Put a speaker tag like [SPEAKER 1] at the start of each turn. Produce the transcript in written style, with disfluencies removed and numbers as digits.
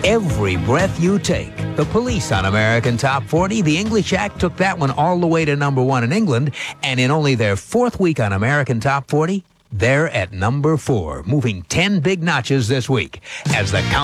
[SPEAKER 1] Every breath you take. The Police on American Top 40. The English Act took that one all the way to number 1 in England, and in only their 4th week on American Top 40, they're at number 4, moving 10 big notches this week as the count